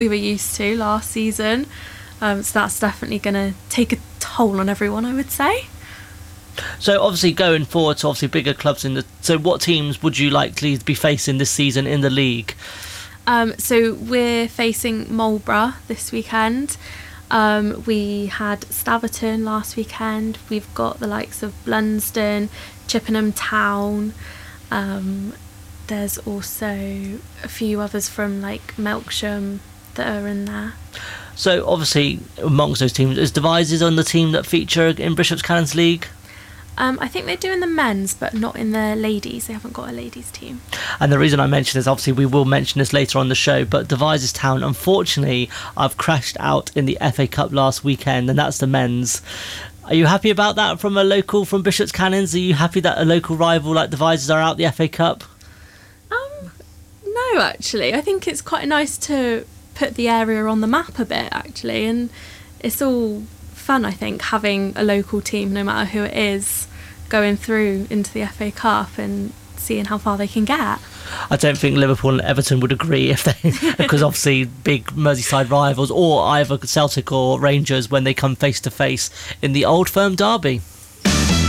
we were used to last season. So that's definitely going to take a toll on everyone, I would say. So obviously going forward to obviously bigger clubs so what teams would you likely be facing this season in the league? So we're facing Marlborough this weekend. We had Staverton last weekend. We've got the likes of Blunsdon, Chippenham Town. There's also a few others from like Melksham that are in there. So obviously amongst those teams, is Devizes on the team that feature in Bishop's Cannons League? I think they do in the men's, but not in the ladies. They haven't got a ladies team. And the reason I mention this, obviously we will mention this later on the show, but Devizes Town, unfortunately, I've crashed out in the FA Cup last weekend, and that's the men's. Are you happy about that from Bishop's Cannons? Are you happy that a local rival like Devizes are out the FA Cup? No, actually. I think it's quite nice to put the area on the map a bit, actually, and it's all fun, I think, having a local team, no matter who it is, going through into the FA Cup and seeing how far they can get. I don't think Liverpool and Everton would agree if they, because obviously big Merseyside rivals, or either Celtic or Rangers when they come face to face in the Old Firm derby.